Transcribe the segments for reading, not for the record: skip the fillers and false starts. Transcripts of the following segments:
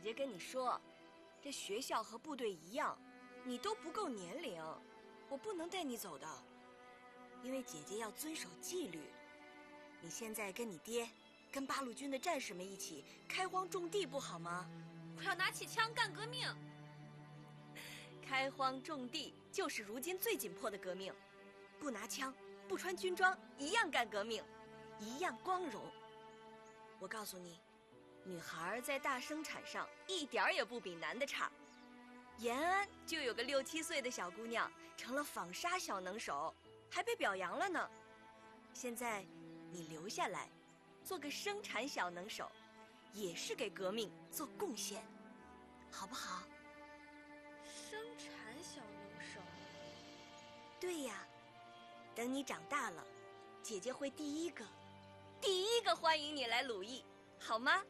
姐跟你说，这学校和部队一样，你都不够年龄，我不能带你走的，因为姐姐要遵守纪律。你现在跟你爹，跟八路军的战士们一起开荒种地，不好吗？ 我要拿起枪干革命。 开荒种地就是如今最紧迫的革命，不拿枪，不穿军装，一样干革命，一样光荣。我告诉你，女孩在大生产上一点儿也不比男的差。延安就有个6、7岁的小姑娘成了纺纱小能手，还被表扬了呢。现在你留下来，做个生产小能手，也是给革命做贡献，好不好？ 生产小能手。 对呀，等你长大了，姐姐会第一个欢迎你来鲁艺，好吗？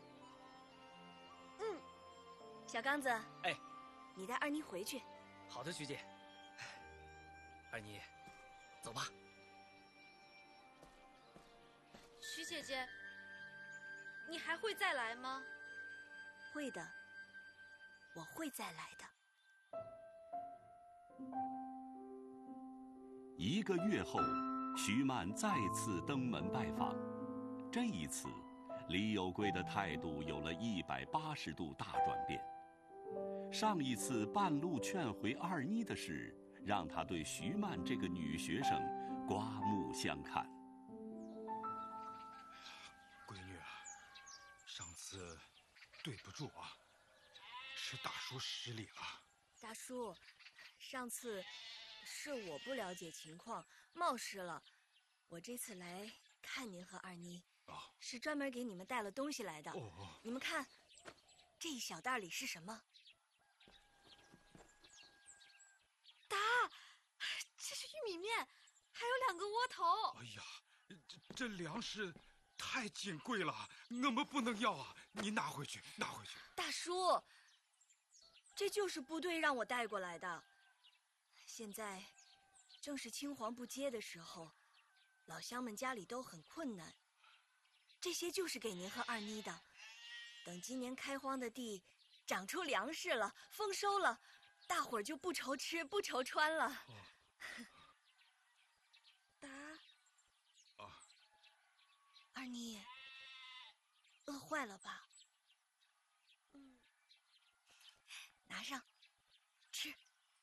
小刚子， 哎， 你带二妮回去。 好的，徐姐。二妮，走吧。 徐姐姐，你还会再来吗？ 会的，我会再来的。 1个月后，徐曼再次登门拜访。这一次，李有贵的态度有了180度大转变。上一次半路劝回二妮的事，让他对徐曼这个女学生刮目相看。 闺女啊，上次对不住啊，是大叔失礼了。 大叔，上次是我不了解情况，冒失了。我这次来看您和二妮，是专门给你们带了东西来的。你们看，这一小袋里是什么？ 答，这是玉米面，还有2个窝头。 哎呀，这粮食太金贵了，我们不能要啊！你拿回去，拿回去。 大叔，这就是部队让我带过来的。现在正是青黄不接的时候，老乡们家里都很困难，这些就是给您和二妮的。等今年开荒的地长出粮食了，丰收了，大伙儿就不愁吃不愁穿了。 答。 二妮，饿坏了吧？拿上，吃。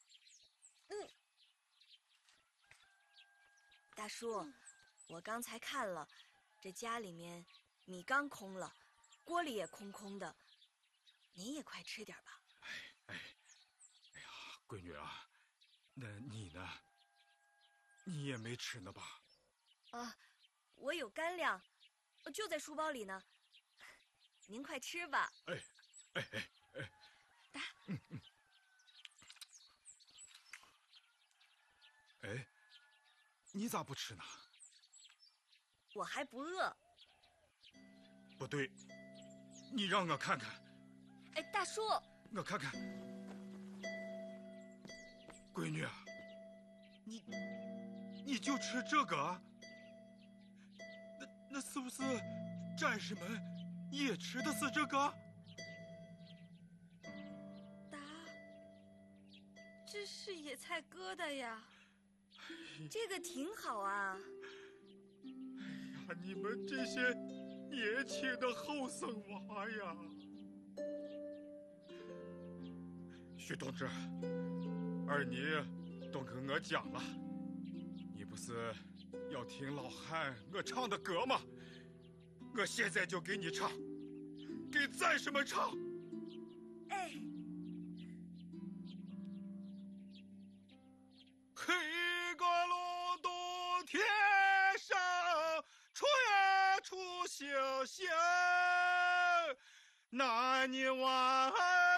大叔，我刚才看了，这家里面米缸空了，锅里也空空的，您也快吃点吧。 哎呀，闺女啊，那你呢？你也没吃呢吧？ 我有干粮，就在书包里呢。您快吃吧。 答。 哎，你咋不吃呢？ 我还不饿。 不对，你让我看看。 哎，大叔， 我看看。闺女啊，你就吃这个？那是不是战士们也吃的是这个？ 答，这是野菜疙瘩呀。 这个挺好啊。 哎呀，你们这些年轻的后生娃呀！徐同志，二妮都跟我讲了，你不是要听老汉我唱的歌吗？我现在就给你唱，给战士们唱。 哎。 黑个龙洞天上，出呀出星星，那你晚安。